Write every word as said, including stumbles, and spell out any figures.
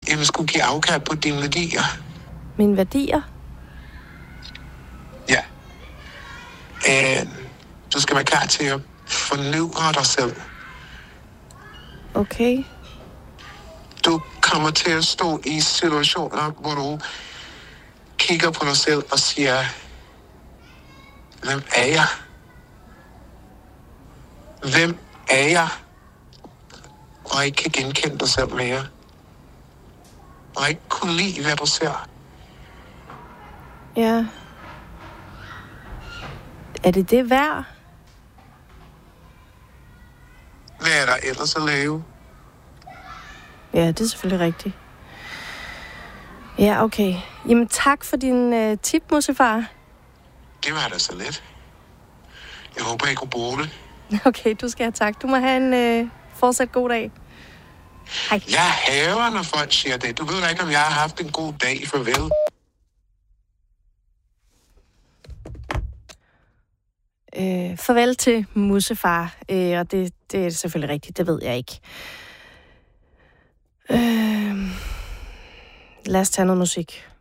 Jamen, skulle give afkald på dine værdier. Mine værdier? Ja. Øh, du skal være klar til at fornye dig selv. Okay. Du kommer til at stå i situationer, hvor du kigger på dig selv og siger, hvem er jeg? Hvem er jeg? Og ikke kan genkende dig selv mere. Og ikke kunne lide, hvad du ser. Ja. Er det det værd? Hvad er der ellers at lave? Ja, det er selvfølgelig rigtigt. Ja, okay. Jamen, tak for din øh, tip, Mussefar. Det var da så let. Jeg håber, I kunne bruge det. Okay, du skal have tak. Du må have en øh, fortsat god dag. Hej. Jeg hader, når folk siger det. Du ved da ikke, om jeg har haft en god dag. Farvel. Øh, farvel til Mussefar. Øh, og det, det er selvfølgelig rigtigt. Det ved jeg ikke. Øh, lad os tage noget musik.